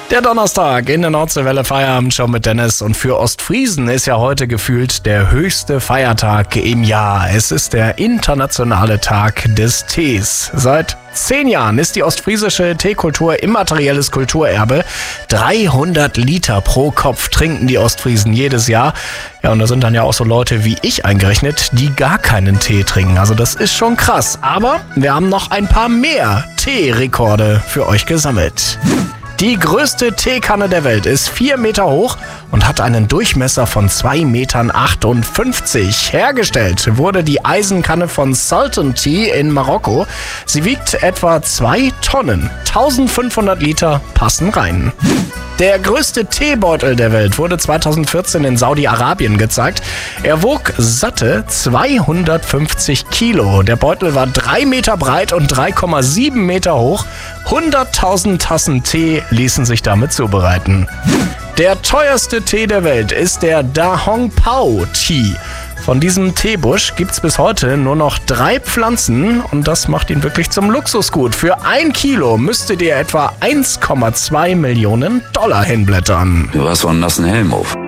Der Donnerstag in der Nordseewelle Feierabend schon mit Dennis, und für Ostfriesen ist ja heute gefühlt der höchste Feiertag im Jahr. Es ist der internationale Tag des Tees. Seit 10 Jahren ist die ostfriesische Teekultur immaterielles Kulturerbe. 300 Liter pro Kopf trinken die Ostfriesen jedes Jahr. Ja, und da sind dann ja auch so Leute wie ich eingerechnet, die gar keinen Tee trinken. Also das ist schon krass. Aber wir haben noch ein paar mehr Teerekorde für euch gesammelt. Die größte Teekanne der Welt ist 4 Meter hoch und hat einen Durchmesser von 2,58 Metern. Hergestellt wurde die Eisenkanne von Sultan Tea in Marokko. Sie wiegt etwa 2 Tonnen. 1500 Liter passen rein. Der größte Teebeutel der Welt wurde 2014 in Saudi-Arabien gezeigt. Er wog satte 250 Kilo. Der Beutel war 3 Meter breit und 3,7 Meter hoch. 100.000 Tassen Tee ließen sich damit zubereiten. Der teuerste Tee der Welt ist der Da Hong Pao Tea. Von diesem Teebusch gibt's bis heute nur noch 3 Pflanzen und das macht ihn wirklich zum Luxusgut. Für 1 Kilo müsstet ihr etwa 1,2 Millionen Dollar hinblättern. Du hast so einen nassen Helm auf.